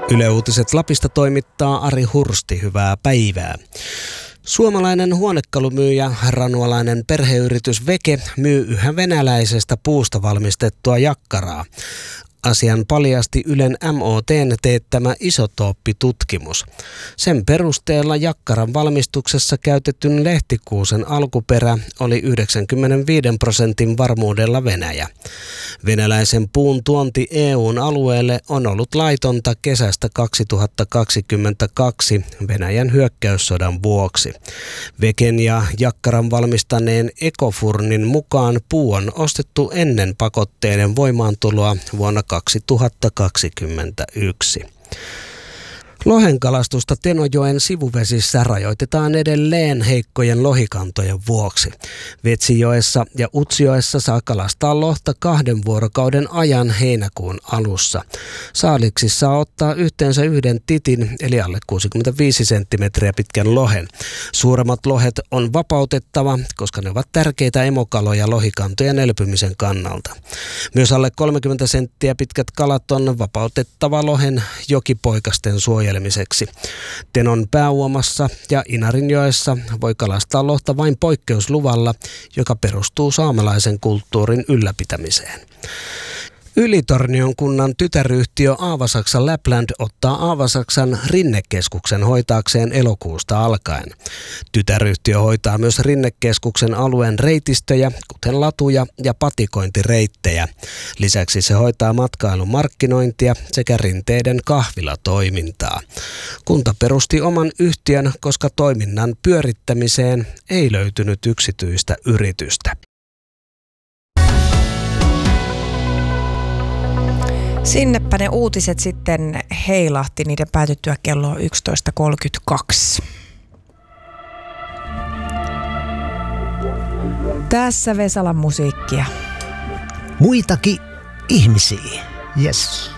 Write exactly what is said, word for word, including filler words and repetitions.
Yle Uutiset Lapista toimittaa Ari Hursti. Hyvää päivää. Suomalainen huonekalumyyjä, ranualainen perheyritys Veke myy yhä venäläisestä puusta valmistettua jakkaraa. Asian paljasti Ylen M O T:n teettämä isotooppitutkimus. Sen perusteella jakkaran valmistuksessa käytetyn lehtikuusen alkuperä oli yhdeksänkymmentäviisi prosentin varmuudella Venäjä. Venäläisen puun tuonti E U:n alueelle on ollut laitonta kesästä kaksituhattakaksikymmentäkaksi Venäjän hyökkäyssodan vuoksi. Veken ja jakkaran valmistaneen Ecofurnin mukaan puu on ostettu ennen pakotteiden voimaantuloa vuonna kaksituhattakaksikymmentäyksi. Lohenkalastusta Tenojoen sivuvesissä rajoitetaan edelleen heikkojen lohikantojen vuoksi. Vetsijoessa ja Utsjoessa saa kalastaa lohta kahden vuorokauden ajan heinäkuun alussa. Saaliksi saa ottaa yhteensä yhden titin, eli alle kuusikymmentäviisi senttimetriä pitkän lohen. Suuremmat lohet on vapautettava, koska ne ovat tärkeitä emokaloja lohikantojen elpymisen kannalta. Myös alle kolmekymmentä senttiä pitkät kalat on vapautettava lohen jokipoikasten suojelemiseksi. Tenon pääuomassa ja Inarinjoessa voi kalastaa lohta vain poikkeusluvalla, joka perustuu saamelaisen kulttuurin ylläpitämiseen. Ylitornion kunnan tytäryhtiö Aavasaksa Lapland ottaa Aavasaksan Rinnekeskuksen hoitaakseen elokuusta alkaen. Tytäryhtiö hoitaa myös Rinnekeskuksen alueen reitistöjä, kuten latuja ja patikointireittejä. Lisäksi se hoitaa matkailun markkinointia sekä rinteiden kahvilatoimintaa. Kunta perusti oman yhtiön, koska toiminnan pyörittämiseen ei löytynyt yksityistä yritystä. Sinnepä ne uutiset sitten heilahti niiden päätyttyä kello yksitoista kolmekymmentäkaksi. Tässä Vesalan musiikkia. Muitakin ihmisiä. Yes.